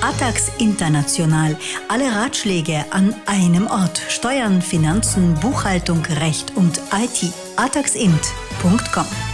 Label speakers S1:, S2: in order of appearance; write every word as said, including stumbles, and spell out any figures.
S1: Atax International. Alle Ratschläge an einem Ort. Steuern, Finanzen, Buchhaltung, Recht und I T. ataxint punkt com